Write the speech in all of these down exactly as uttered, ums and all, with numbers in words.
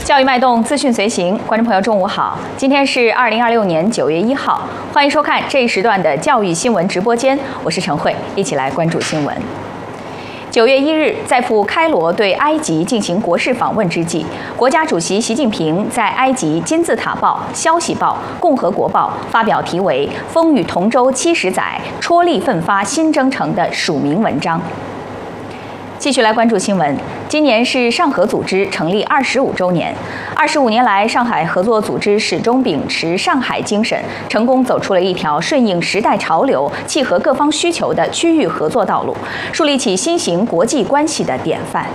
教育脉动，资讯随行，观众朋友，中午好！今天是二零二六年九月一号，欢迎收看这一时段的教育新闻直播间，我是陈慧，一起来关注新闻。九月一日，在赴开罗对埃及进行国事访问之际，国家主席习近平在埃及金字塔报、消息报、共和国报发表题为《风雨同舟七十载，踔厉奋发新征程》的署名文章。继续来关注新闻。今年是上合组织成立二十五周年。二十五年来，上海合作组织始终秉持上海精神，成功走出了一条顺应时代潮流、契合各方需求的区域合作道路，树立起新型国际关系的典范。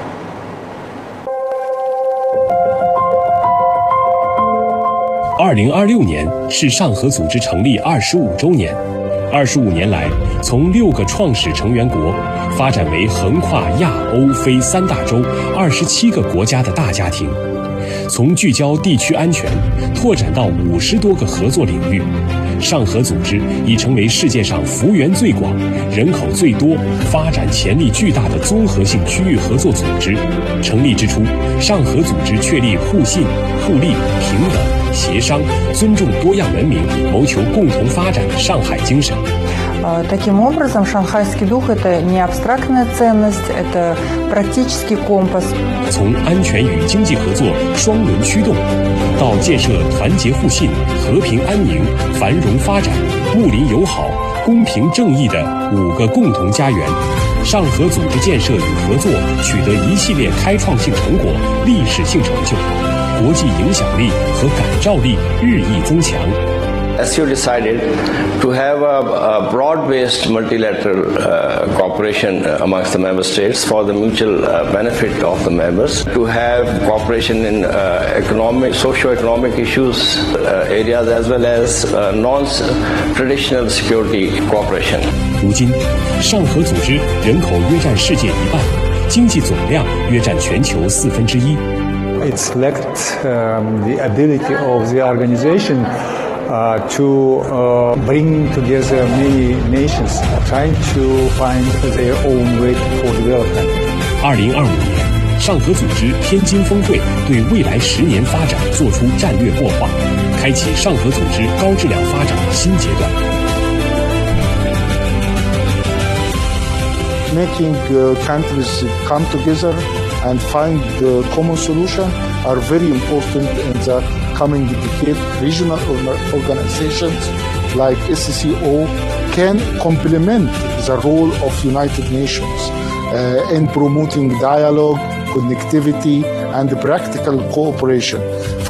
二零二六年是上合组织成立二十五周年。二十五年来，从六个创始成员国发展为横跨亚欧非三大洲二十七个国家的大家庭，从聚焦地区安全拓展到五十多个合作领域，上合组织已成为世界上幅员最广、人口最多、发展潜力巨大的综合性区域合作组织。成立之初，上合组织确立互信、互利、平等、协商、尊重多样文明，谋求共同发展上海精神。 Таким образом, шанхайский дух – это не абстрактная ценность, это практический компас. 从安全与经济合作双轮驱动，到建设团结互信、和平安宁、繁荣发展、睦邻友好、公平正义的五个共同家园，上合组织建设与合作取得一系列开创性成果、历史性成就，国际影响力和感召力日益增强。 S C O decided to have a, a broad-based multilateral uh, cooperation amongst the member states for the mutual uh, benefit of the members, to have cooperation in uh, economic, socio-economic issues uh, areas as well as uh, non-traditional security cooperation. 如今，上合组织人口约占世界一半，经济总量约占全球四分之一。 It's lacked um, the ability of the organization Uh, to uh, bring together many nations, trying to find their own way for development. 二零二五年，上合组织天津峰会对未来十年发展作出战略擘画，开启上合组织高质量发展新阶段。 Making uh, countries come together and find the common solution are very important in the coming decade. Regional organizations like S C O can complement the role of United Nations uh, in promoting dialogue, connectivity, and practical cooperation.